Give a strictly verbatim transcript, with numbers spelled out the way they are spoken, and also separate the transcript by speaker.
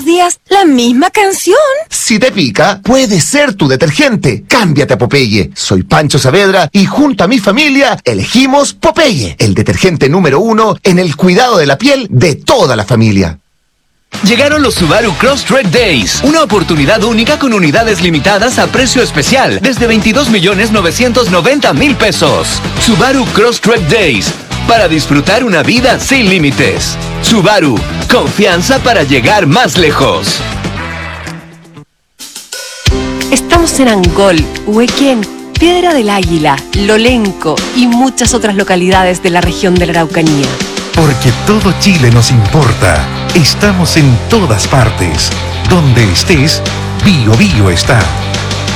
Speaker 1: los días la misma canción.
Speaker 2: Si te pica, puede ser tu detergente. Cámbiate a Popeye. Soy Pancho Saavedra y junto a mi familia elegimos Popeye, el detergente número uno en el cuidado de la piel de toda la familia.
Speaker 3: Llegaron los Subaru Crosstrek Days, una oportunidad única con unidades limitadas a precio especial desde veintidós millones novecientos noventa mil pesos. Subaru Crosstrek Days, para disfrutar una vida sin límites. Subaru, confianza para llegar más lejos.
Speaker 4: Estamos en Angol, Huequén, Piedra del Águila, Lolenco y muchas otras localidades de la región de la Araucanía.
Speaker 5: Porque todo Chile nos importa. Estamos en todas partes. Donde estés, Bio Bio está.